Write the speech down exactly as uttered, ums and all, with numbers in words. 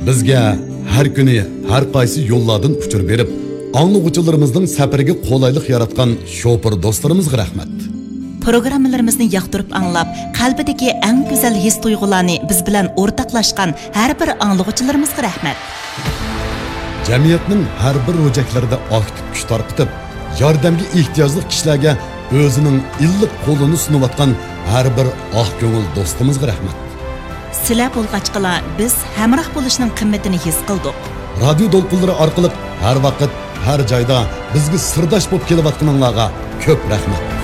Bizga har kuni har qaysi yo'llardan uchur berib, anglag'uchilarimizning safariga qulaylik yaratgan shofir do'stlarimizga rahmat. Programmalarimizni yoqtirib anglab, qalbidagi eng go'zal his-tuyg'ularni biz bilan o'rtoqlashgan har bir anglag'uchilarimizga rahmat. Jamiyatning har bir ro'jaklarida aktiv kuch tarqitib, yordamga ehtiyojli kishilarga o'zining illiq qo'lini sunayotgan har bir oq ko'ngil do'stimizga rahmat. Sizlar bo'lg'achqala biz hamroh bo'lishning qimmatini his qildik. Radio to'lqinlari orqali har vaqt, har joyda bizga sirdosh bo'lib kelayotganlarga ko'p rahmat.